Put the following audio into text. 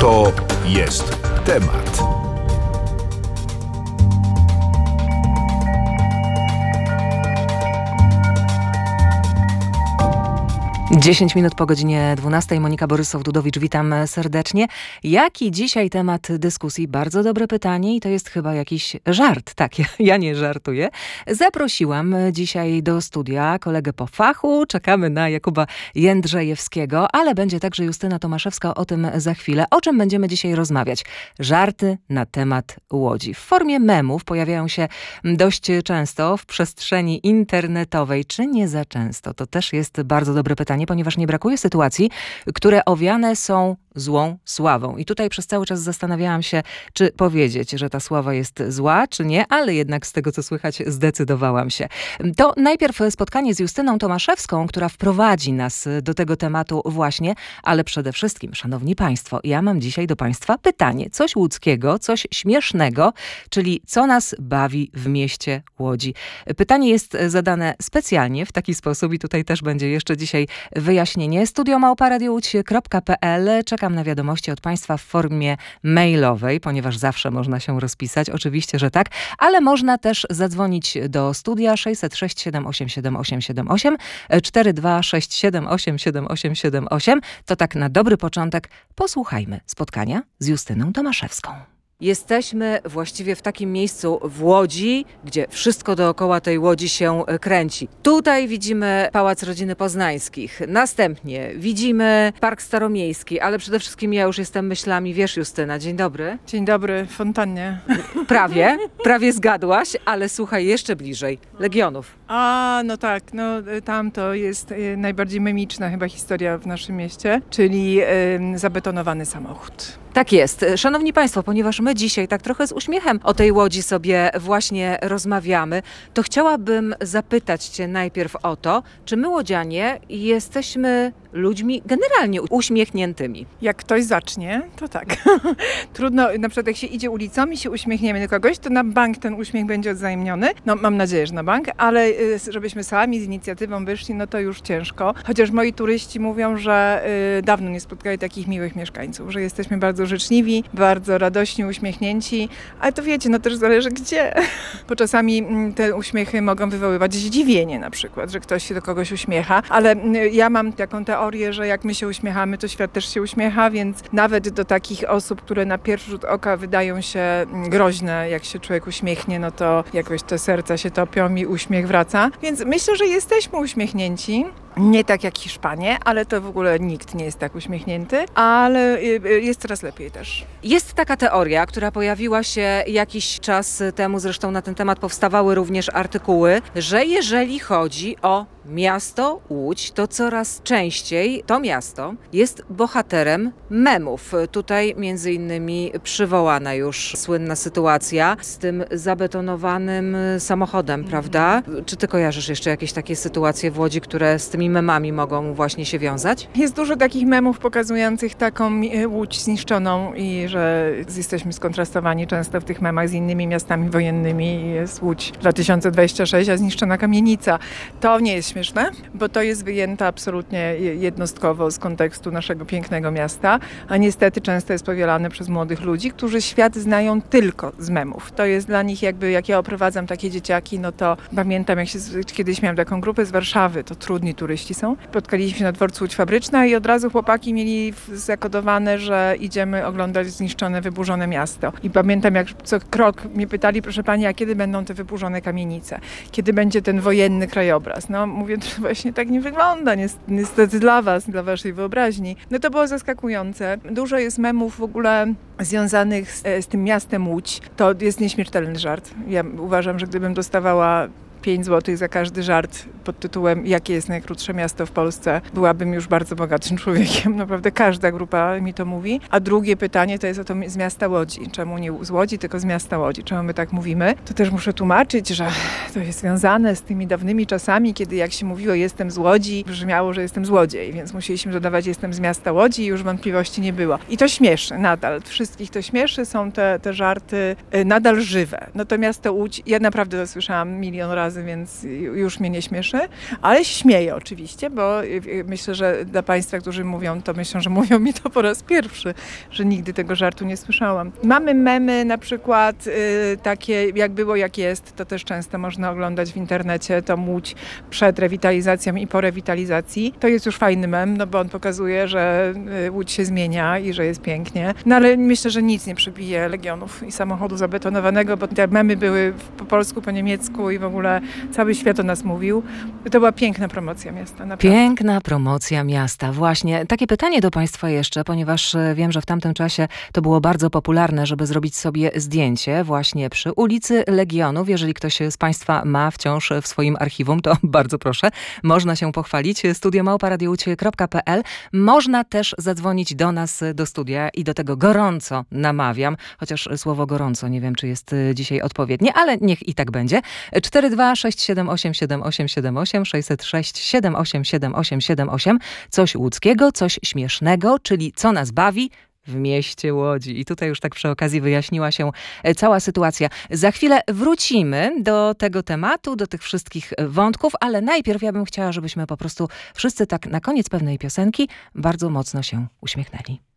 To jest temat. 10 minut po godzinie 12. Monika Borysow-Dudowicz, witam serdecznie. Jaki dzisiaj temat dyskusji? Bardzo dobre pytanie i to jest chyba jakiś żart. Tak, ja nie żartuję. Zaprosiłam dzisiaj do studia kolegę po fachu. Czekamy na Jakuba Jędrzejewskiego, ale będzie także Justyna Tomaszewska, o tym za chwilę. O czym będziemy dzisiaj rozmawiać? Żarty na temat Łodzi. W formie memów pojawiają się dość często w przestrzeni internetowej. Czy nie za często? To też jest bardzo dobre pytanie, ponieważ nie brakuje sytuacji, które owiane są złą sławą. I tutaj przez cały czas zastanawiałam się, czy powiedzieć, że ta sława jest zła, czy nie, ale jednak z tego, co słychać, zdecydowałam się. To najpierw spotkanie z Justyną Tomaszewską, która wprowadzi nas do tego tematu właśnie, ale przede wszystkim, szanowni państwo, ja mam dzisiaj do państwa pytanie. Coś łódzkiego, coś śmiesznego, czyli co nas bawi w mieście Łodzi. Pytanie jest zadane specjalnie w taki sposób i tutaj też będzie jeszcze dzisiaj wyjaśnienie. studio@radiołódź.pl. Czekam na wiadomości od państwa w formie mailowej, ponieważ zawsze można się rozpisać. Oczywiście, że tak, ale można też zadzwonić do studia 606 787 878 4267 878. To tak na dobry początek. Posłuchajmy spotkania z Justyną Tomaszewską. Jesteśmy właściwie w takim miejscu w Łodzi, gdzie wszystko dookoła tej Łodzi się kręci. Tutaj widzimy Pałac Rodziny Poznańskich. Następnie widzimy Park Staromiejski, ale przede wszystkim ja już jestem myślami, wiesz, Justyna, dzień dobry. Dzień dobry, w fontannie. Prawie zgadłaś, ale słuchaj, jeszcze bliżej. Legionów. No tak, tam to jest najbardziej memiczna chyba historia w naszym mieście, czyli zabetonowany samochód. Tak jest. Szanowni państwo, ponieważ my dzisiaj tak trochę z uśmiechem o tej Łodzi sobie właśnie rozmawiamy, to chciałabym zapytać cię najpierw o to, czy my łodzianie jesteśmy ludźmi generalnie uśmiechniętymi. Jak ktoś zacznie, to tak. Trudno, na przykład jak się idzie ulicą i się uśmiechniemy do kogoś, to na bank ten uśmiech będzie odwzajemniony. Mam nadzieję, że na bank, ale żebyśmy sami z inicjatywą wyszli, to już ciężko. Chociaż moi turyści mówią, że dawno nie spotkali takich miłych mieszkańców, że jesteśmy bardzo życzliwi, bardzo radośni, uśmiechnięci, ale to wiecie, też zależy gdzie. Bo czasami te uśmiechy mogą wywoływać zdziwienie na przykład, że ktoś się do kogoś uśmiecha, ale ja mam taką teorię, że jak my się uśmiechamy, to świat też się uśmiecha, więc nawet do takich osób, które na pierwszy rzut oka wydają się groźne, jak się człowiek uśmiechnie, to jakoś te serca się topią i uśmiech wraca. Więc myślę, że jesteśmy uśmiechnięci. Nie tak jak Hiszpanie, ale to w ogóle nikt nie jest tak uśmiechnięty, ale jest coraz lepiej też. Jest taka teoria, która pojawiła się jakiś czas temu, zresztą na ten temat powstawały również artykuły, że jeżeli chodzi o miasto Łódź, to coraz częściej to miasto jest bohaterem memów. Tutaj między innymi przywołana już słynna sytuacja z tym zabetonowanym samochodem, prawda? Czy ty kojarzysz jeszcze jakieś takie sytuacje w Łodzi, które z tymi memami mogą właśnie się wiązać? Jest dużo takich memów pokazujących taką Łódź zniszczoną i że jesteśmy skontrastowani często w tych memach z innymi miastami wojennymi. Jest Łódź 2026, a zniszczona kamienica. To nie jest śmieszne, bo to jest wyjęte absolutnie jednostkowo z kontekstu naszego pięknego miasta, a niestety często jest powielane przez młodych ludzi, którzy świat znają tylko z memów. To jest dla nich jak ja oprowadzam takie dzieciaki, to pamiętam, jak kiedyś miałam taką grupę z Warszawy, to trudni turyści są. Spotkaliśmy się na dworcu Łódź Fabryczna i od razu chłopaki mieli zakodowane, że idziemy oglądać zniszczone, wyburzone miasto. I pamiętam, jak co krok mnie pytali, proszę pani, a kiedy będą te wyburzone kamienice? Kiedy będzie ten wojenny krajobraz? Mówię, że właśnie tak nie wygląda, niestety dla was, dla waszej wyobraźni. To było zaskakujące. Dużo jest memów w ogóle związanych z tym miastem Łódź. To jest nieśmiertelny żart. Ja uważam, że gdybym dostawała 5 zł za każdy żart pod tytułem jakie jest najkrótsze miasto w Polsce, byłabym już bardzo bogatym człowiekiem. Naprawdę każda grupa mi to mówi. A drugie pytanie to jest o to z miasta Łodzi. Czemu nie z Łodzi, tylko z miasta Łodzi? Czemu my tak mówimy? To też muszę tłumaczyć, że to jest związane z tymi dawnymi czasami, kiedy jak się mówiło jestem z Łodzi, brzmiało, że jestem złodziej, więc musieliśmy dodawać jestem z miasta Łodzi i już wątpliwości nie było. I to śmieszy nadal. Wszystkich to śmieszy, są te żarty nadal żywe. To miasto Łódź, ja naprawdę to słyszałam milion razy, razy, więc już mnie nie śmieszy, ale się śmieję oczywiście, bo myślę, że dla Państwa, którzy mówią, to myślą, że mówią mi to po raz pierwszy, że nigdy tego żartu nie słyszałam. Mamy memy na przykład takie jak było, jak jest, to też często można oglądać w internecie, to Łódź przed rewitalizacją i po rewitalizacji. To jest już fajny mem, no bo on pokazuje, że Łódź się zmienia i że jest pięknie. No ale myślę, że nic nie przebije Legionów i samochodu zabetonowanego, bo te memy były po polsku, po niemiecku i w ogóle cały świat o nas mówił. To była piękna promocja miasta. Naprawdę. Piękna promocja miasta. Właśnie. Takie pytanie do Państwa jeszcze, ponieważ wiem, że w tamtym czasie to było bardzo popularne, żeby zrobić sobie zdjęcie właśnie przy ulicy Legionów. Jeżeli ktoś z Państwa ma wciąż w swoim archiwum, to bardzo proszę. Można się pochwalić. studio@radiowłódź.pl. Można też zadzwonić do nas do studia i do tego gorąco namawiam. Chociaż słowo gorąco nie wiem, czy jest dzisiaj odpowiednie, ale niech i tak będzie. 426787878 606 7878878. Coś łódzkiego, coś śmiesznego, czyli co nas bawi w mieście Łodzi. I tutaj już tak przy okazji wyjaśniła się cała sytuacja. Za chwilę wrócimy do tego tematu, do tych wszystkich wątków, ale najpierw ja bym chciała, żebyśmy po prostu wszyscy tak na koniec pewnej piosenki bardzo mocno się uśmiechnęli.